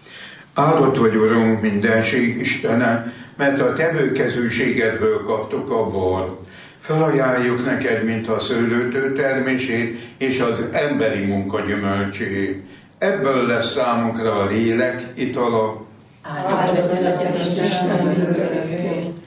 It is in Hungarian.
Áldott vagy, Urunk, mindenség Istene, mert a te bőkezűségedből kaptuk a bort. Felajánljuk neked, mint a szőlőtő termését és az emberi munka gyümölcsét. Ebből lesz számunkra a lélek itala. Áldott legyen Isten örökké.